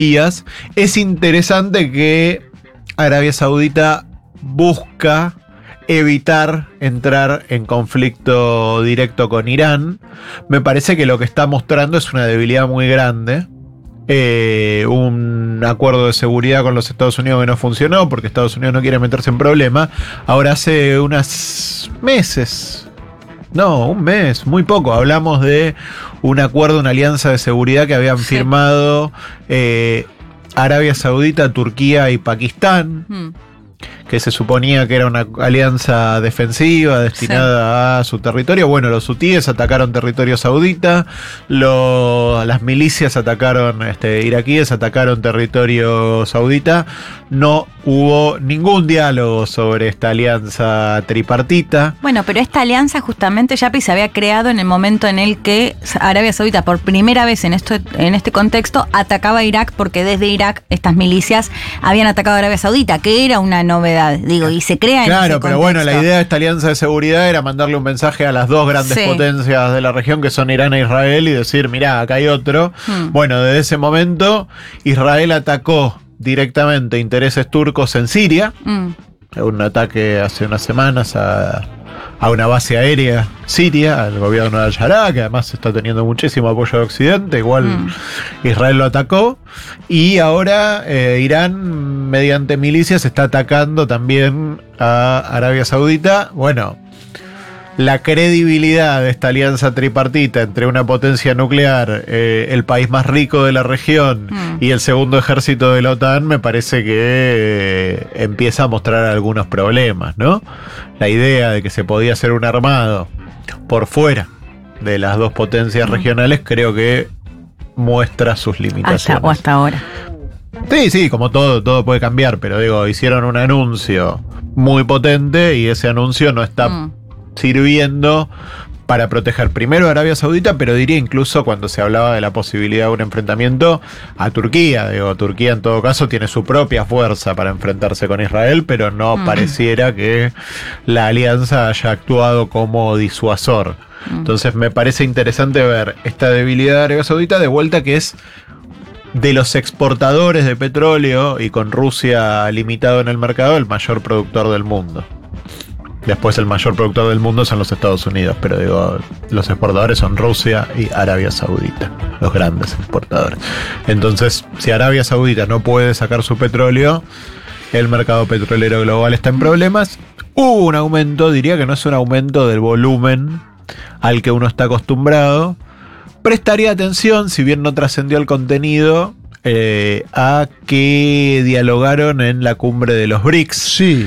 IAS, es interesante que Arabia Saudita busca evitar entrar en conflicto directo con Irán. Me parece que lo que está mostrando es una debilidad muy grande. Un acuerdo de seguridad con los Estados Unidos que no funcionó porque Estados Unidos no quiere meterse en problemas. Ahora hace unos meses, no, un mes, muy poco, hablamos de un acuerdo, una alianza de seguridad que habían firmado Arabia Saudita, Turquía y Pakistán, que se suponía que era una alianza defensiva destinada a su territorio. Bueno, los hutíes atacaron territorio saudita, las milicias atacaron, iraquíes atacaron territorio saudita. No hubo ningún diálogo sobre esta alianza tripartita. Bueno, pero esta alianza justamente, Yapi, se había creado en el momento en el que Arabia Saudita, por primera vez en este contexto, atacaba a Irak, porque desde Irak estas milicias habían atacado a Arabia Saudita, que era una novedad, digo, y se crea en ese contexto. Claro, pero bueno, la idea de esta alianza de seguridad era mandarle un mensaje a las dos grandes potencias de la región, que son Irán e Israel, y decir, mirá, acá hay otro. Bueno, desde ese momento, Israel atacó directamente intereses turcos en Siria. Un ataque hace unas semanas a una base aérea siria, al gobierno de Al-Sharaa, que además está teniendo muchísimo apoyo de Occidente. Igual Israel lo atacó. Y ahora Irán, mediante milicias, está atacando también a Arabia Saudita. Bueno, la credibilidad de esta alianza tripartita entre una potencia nuclear, el país más rico de la región y el segundo ejército de la OTAN, me parece que empieza a mostrar algunos problemas, ¿no? La idea de que se podía hacer un armado por fuera de las dos potencias regionales, creo que muestra sus limitaciones. Hasta ahora. Sí, como todo puede cambiar, pero digo, hicieron un anuncio muy potente y ese anuncio no está sirviendo para proteger primero a Arabia Saudita, pero diría incluso cuando se hablaba de la posibilidad de un enfrentamiento a Turquía. Digo, Turquía en todo caso tiene su propia fuerza para enfrentarse con Israel, pero no pareciera que la alianza haya actuado como disuasor. Entonces me parece interesante ver esta debilidad de Arabia Saudita, de vuelta, que es de los exportadores de petróleo, y con Rusia limitado en el mercado, el mayor productor del mundo. Después el mayor productor del mundo son los Estados Unidos, pero digo, los exportadores son Rusia y Arabia Saudita, los grandes exportadores. Entonces, si Arabia Saudita no puede sacar su petróleo, el mercado petrolero global está en problemas. Hubo un aumento, diría que no es un aumento del volumen al que uno está acostumbrado. Prestaría atención, si bien no trascendió el contenido, a que dialogaron en la cumbre de los BRICS. Sí.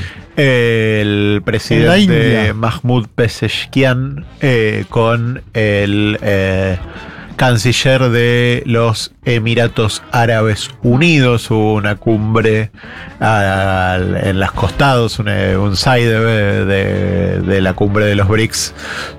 El presidente Mahmoud Pezeshkian con el canciller de los Emiratos Árabes Unidos. Hubo una cumbre en los costados, un side de la cumbre de los BRICS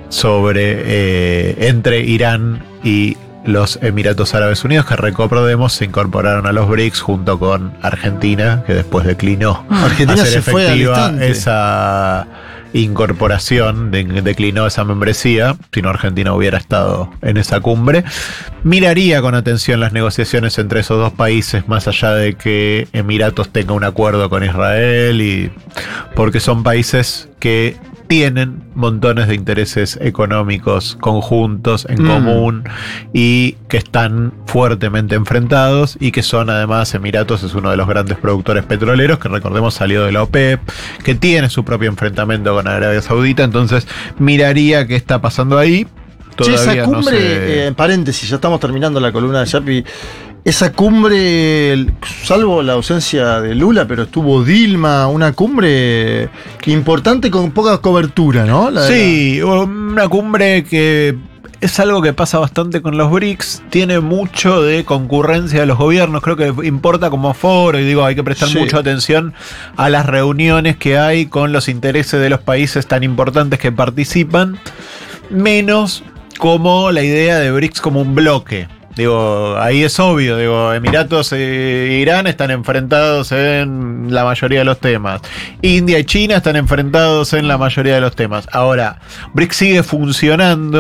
entre Irán y los Emiratos Árabes Unidos, que recordemos se incorporaron a los BRICS junto con Argentina, que después declinó Argentina se fue al instante. Esa incorporación, declinó esa membresía, si no Argentina hubiera estado en esa cumbre. Miraría con atención las negociaciones entre esos dos países, más allá de que Emiratos tenga un acuerdo con Israel, porque son países que tienen montones de intereses económicos conjuntos en común y que están fuertemente enfrentados, y que son, además, Emiratos es uno de los grandes productores petroleros, que recordemos salió de la OPEP, que tiene su propio enfrentamiento con Arabia Saudita. Entonces miraría qué está pasando ahí. Todavía esa cumbre, no sé. En paréntesis, ya estamos terminando la columna de Yapi. Esa cumbre, salvo la ausencia de Lula, pero estuvo Dilma, una cumbre importante con poca cobertura, ¿no? Sí, una cumbre que es algo que pasa bastante con los BRICS, tiene mucho de concurrencia de los gobiernos, creo que importa como foro, y digo, hay que prestar mucha atención a las reuniones que hay con los intereses de los países tan importantes que participan, menos como la idea de BRICS como un bloque. Digo, ahí es obvio, digo, Emiratos e Irán están enfrentados en la mayoría de los temas. India y China están enfrentados en la mayoría de los temas. Ahora, BRICS sigue funcionando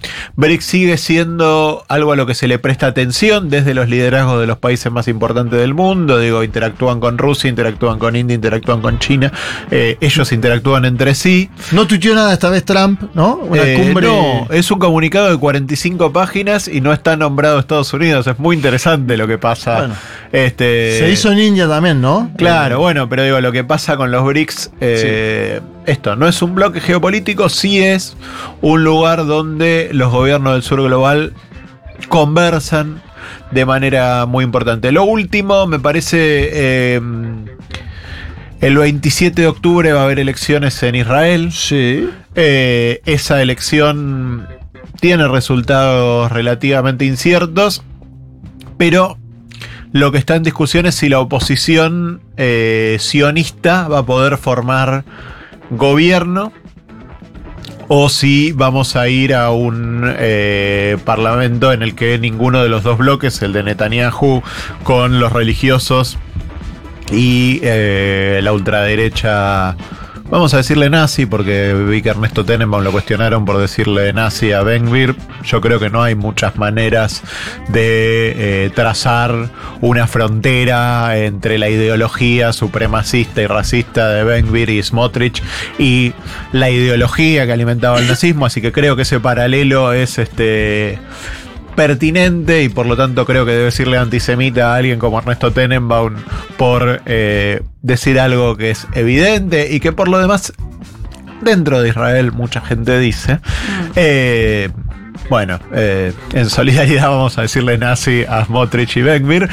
BRICS sigue siendo algo a lo que se le presta atención desde los liderazgos de los países más importantes del mundo. Digo, interactúan con Rusia, interactúan con India, interactúan con China. Ellos interactúan entre sí. No tuiteó nada esta vez Trump, ¿no? Una cumbre. No, es un comunicado de 45 páginas y no está nombrado Estados Unidos. Es muy interesante lo que pasa. Bueno, se hizo en India también, ¿no? Claro, bueno, pero digo, lo que pasa con los BRICS, esto no es un bloque geopolítico, sí es un lugar donde los gobiernos del sur global conversan de manera muy importante. Lo último, me parece, el 27 de octubre va a haber elecciones en Israel. Sí. Esa elección tiene resultados relativamente inciertos, pero lo que está en discusión es si la oposición sionista va a poder formar gobierno o si vamos a ir a un parlamento en el que ninguno de los dos bloques, el de Netanyahu con los religiosos y la ultraderecha, vamos a decirle nazi, porque vi que Ernesto Tenenbaum lo cuestionaron por decirle nazi a Ben Gvir. Yo creo que no hay muchas maneras de trazar una frontera entre la ideología supremacista y racista de Ben Gvir y Smotrich y la ideología que alimentaba el nazismo, así que creo que ese paralelo es pertinente y por lo tanto creo que debe decirle antisemita a alguien como Ernesto Tenenbaum por decir algo que es evidente y que por lo demás dentro de Israel mucha gente dice. Bueno, en solidaridad vamos a decirle nazi a Smotrich y Ben Gvir.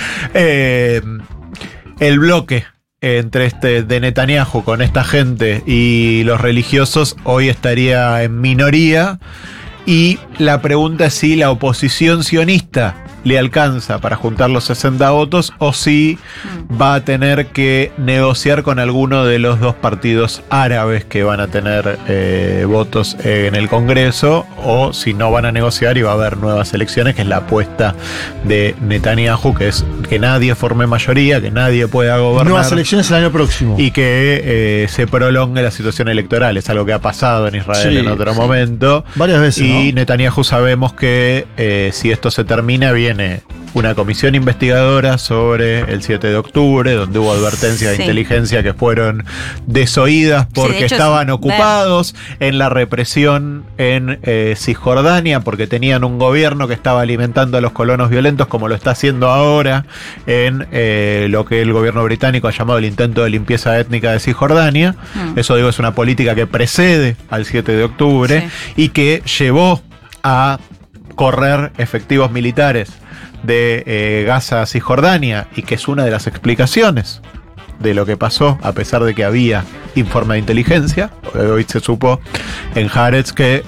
El bloque entre de Netanyahu con esta gente y los religiosos hoy estaría en minoría. Y la pregunta es si la oposición sionista le alcanza para juntar los 60 votos o si va a tener que negociar con alguno de los dos partidos árabes que van a tener votos en el Congreso, o si no van a negociar y va a haber nuevas elecciones, que es la apuesta de Netanyahu, que es que nadie forme mayoría, que nadie pueda gobernar. Nuevas elecciones el año próximo. Y que se prolongue la situación electoral. Es algo que ha pasado en Israel en otro momento. Varias veces, y ¿no? Netanyahu sabemos que si esto se termina, viene una comisión investigadora sobre el 7 de octubre, donde hubo advertencias de inteligencia que fueron desoídas porque estaban ocupados en la represión en Cisjordania, porque tenían un gobierno que estaba alimentando a los colonos violentos, como lo está haciendo ahora en lo que el gobierno británico ha llamado el intento de limpieza étnica de Cisjordania. Eso, digo, es una política que precede al 7 de octubre y que llevó a correr efectivos militares de Gaza a Cisjordania, y que es una de las explicaciones de lo que pasó, a pesar de que había informe de inteligencia. Hoy se supo en Haaretz que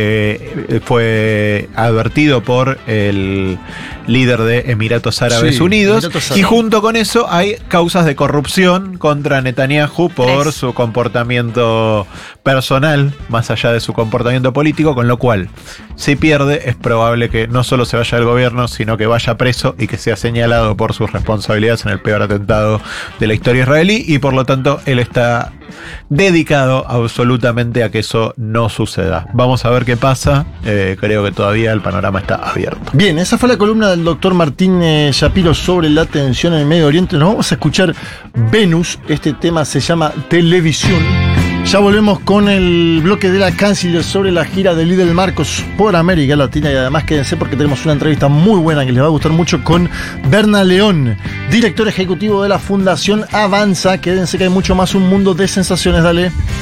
fue advertido por el líder de Emiratos Árabes Unidos, y junto con eso hay causas de corrupción contra Netanyahu por su comportamiento personal, más allá de su comportamiento político, con lo cual, si pierde, es probable que no solo se vaya del gobierno, sino que vaya preso y que sea señalado por sus responsabilidades en el peor atentado de la historia israelí, y por lo tanto él está dedicado absolutamente a que eso no suceda. Vamos a ver qué pasa. Creo que todavía el panorama está abierto. Bien, esa fue la columna del doctor Martín Shapiro sobre la tensión en el Medio Oriente. Nos vamos a escuchar Venus. Este tema se llama Televisión. Ya volvemos con el bloque de la canciller sobre la gira de Lidl Marcos por América Latina, y además quédense porque tenemos una entrevista muy buena que les va a gustar mucho con Berna León, director ejecutivo de la Fundación Avanza. Quédense que hay mucho más, un mundo de sensaciones. Dale.